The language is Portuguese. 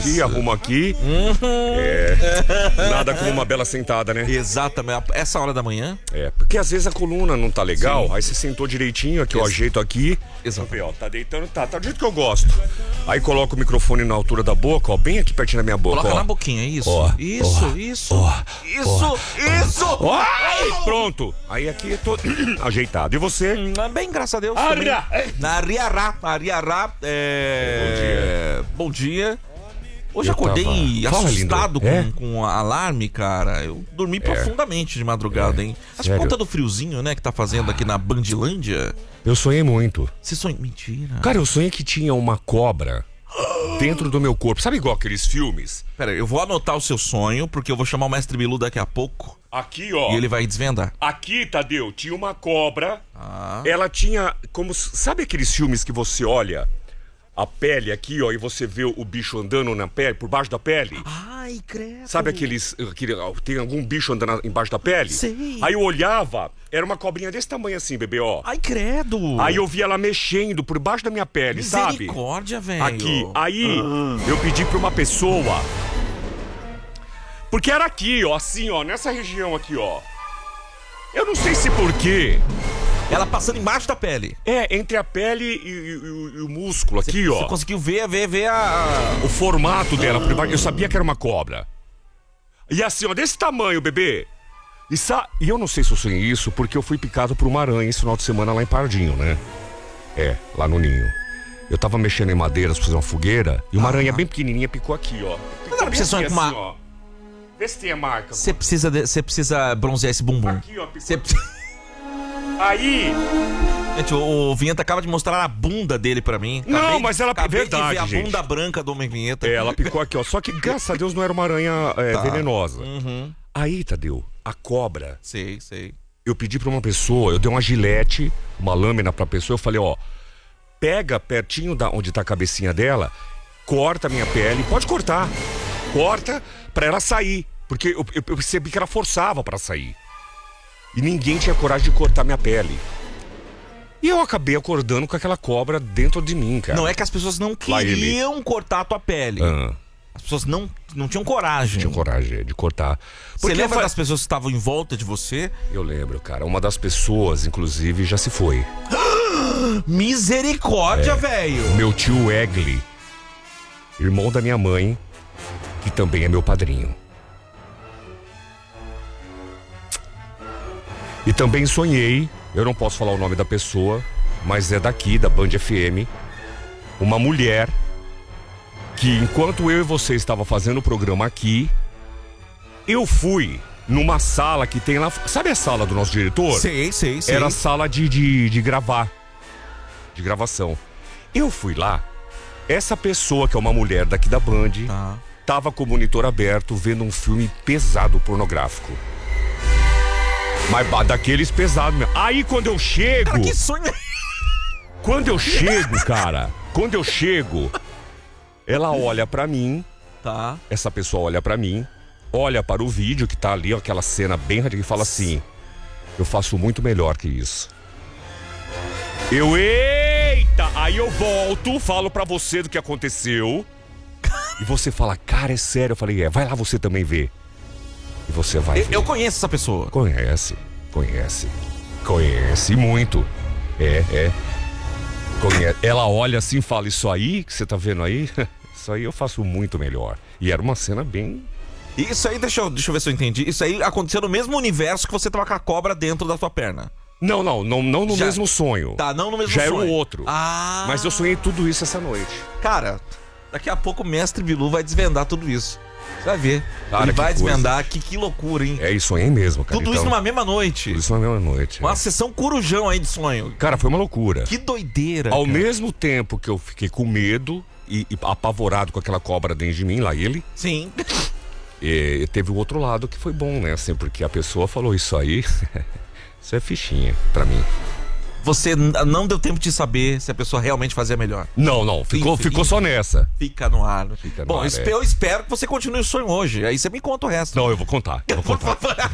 aqui, arrumo aqui. Nada como uma bela sentada, né? Exatamente. Essa hora da manhã? Porque às vezes a coluna não tá legal, aí você sentou direitinho, aqui eu ajeito aqui. Exato. Deixa eu ver, ó, tá deitando, tá do jeito que eu gosto. Aí coloco o microfone na altura da boca, ó, bem aqui pertinho da minha boca, Coloca ó. na boquinha, isso. Isso. Ai, pronto. Aí aqui eu tô ajeitado. E você? Bem, graças a Deus. Aria. Na Ariará. Bom dia. Hoje eu acordei assustado com o alarme, cara. Eu dormi profundamente de madrugada, hein? Acho por conta do friozinho, né, que tá fazendo aqui na Bandilândia. Eu sonhei muito. Você sonhou? Mentira. Cara, eu sonhei que tinha uma cobra dentro do meu corpo. Sabe igual aqueles filmes? Pera aí, eu vou anotar o seu sonho, porque eu vou chamar o Mestre Bilu daqui a pouco. Aqui, ó. E ele vai desvendar. Aqui, Tadeu, tinha uma cobra. Ela tinha como... Sabe aqueles filmes que você olha a pele aqui, ó, e você vê o bicho andando na pele, por baixo da pele? Ai, credo. Sabe tem algum bicho andando embaixo da pele? Sei. Aí eu olhava, era uma cobrinha desse tamanho assim, bebê, ó. Ai, credo. Aí eu via ela mexendo por baixo da minha pele, sabe? Misericórdia, velho. Aqui. Aí eu pedi pra uma pessoa... Porque era aqui, ó, assim, ó, nessa região aqui, ó. Eu não sei se por quê. Ela passando embaixo da pele. Entre a pele e o músculo aqui, ó. Você conseguiu ver o formato dela por baixo. Eu sabia que era uma cobra. E assim, ó, desse tamanho, bebê. E eu não sei se eu sonhei isso, porque eu fui picado por uma aranha esse final de semana lá em Pardinho, né? Lá no ninho. Eu tava mexendo em madeiras pra fazer uma fogueira e uma aranha bem pequenininha picou aqui, ó. Não era pra você sonhar com uma... ó. Vê se tem a marca. Você precisa bronzear esse bumbum. Aqui, ó, picou. Aí... Gente, o Vinheta acaba de mostrar a bunda dele pra mim. Não, mas ela... Acabei verdade, de ver a gente. bunda branca do Homem Vinheta. Ela picou aqui, ó. Só que, graças a Deus, não era uma aranha venenosa. Aí, Tadeu, a cobra... Sei. Eu pedi pra uma pessoa, eu dei uma gilete, uma lâmina pra pessoa, eu falei, ó... Pega pertinho da onde tá a cabecinha dela, corta a minha pele, pode cortar. Corta pra ela sair. Porque eu percebi que ela forçava pra sair. E ninguém tinha coragem de cortar minha pele. E eu acabei acordando com aquela cobra dentro de mim, cara. Não é que as pessoas não queriam cortar a tua pele. As pessoas não tinham coragem. Tinha coragem de cortar. Você lembra das pessoas que estavam em volta de você? Eu lembro, cara. Uma das pessoas, inclusive, já se foi. Misericórdia, velho! Meu tio Egli, irmão da minha mãe, que também é meu padrinho. E também sonhei, eu não posso falar o nome da pessoa, mas é daqui, da Band FM, uma mulher que, enquanto eu e você estava fazendo o programa aqui, eu fui numa sala que tem lá... Sabe a sala do nosso diretor? Sei. Era a sala de gravar, de gravação. Eu fui lá, essa pessoa, que é uma mulher daqui da Band, tava com o monitor aberto vendo um filme pesado, pornográfico. Mas daqueles pesados mesmo. Aí quando eu chego... Cara, que sonho! Quando eu chego, ela olha pra mim. Essa pessoa olha pra mim, olha para o vídeo que tá ali, aquela cena bem radical, e fala assim: eu faço muito melhor que isso. Eita! Aí eu volto, falo pra você do que aconteceu. E você fala, cara, é sério? Eu falei, vai lá você também ver. E você vai ver. Eu conheço essa pessoa. Conhece muito. Conhece. Ela olha assim e fala, isso aí que você tá vendo aí, isso aí eu faço muito melhor. E era uma cena bem... Isso aí, deixa eu ver se eu entendi. Isso aí aconteceu no mesmo universo que você tava com a cobra dentro da tua perna. Não no mesmo sonho. Não no mesmo já sonho. Já era o outro. Mas eu sonhei tudo isso essa noite. Cara, daqui a pouco o Mestre Bilu vai desvendar tudo isso. Você vai ver. Cara, ele vai coisa. desvendar. Que loucura, hein? E sonhei mesmo, cara. Tudo isso numa mesma noite. Tudo isso numa mesma noite. Uma sessão corujão aí de sonho. Cara, foi uma loucura. Que doideira. Ao mesmo tempo que eu fiquei com medo e apavorado com aquela cobra dentro de mim, lá ele. Sim. E teve o outro lado que foi bom, né? Assim, porque a pessoa falou isso aí. Isso é fichinha pra mim. Você não deu tempo de saber se a pessoa realmente fazia melhor. Não. Ficou só nessa. Fica no ar. Fica no Bom, ar, eu espero que você continue o sonho hoje. Aí você me conta o resto. Não, eu vou contar.